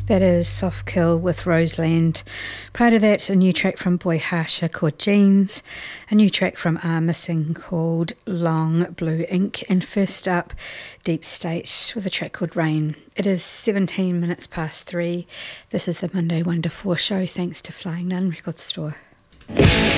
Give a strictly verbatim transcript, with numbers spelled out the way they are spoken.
That is Soft Kill with Roseland. Prior to that, a new track from Boy Harsha called Jeans, a new track from R Missing called Long Blue Ink, and first up, Deep State with a track called Rain. It is seventeen minutes past three. This is the Monday Wonder four show, thanks to Flying Nun Record Store.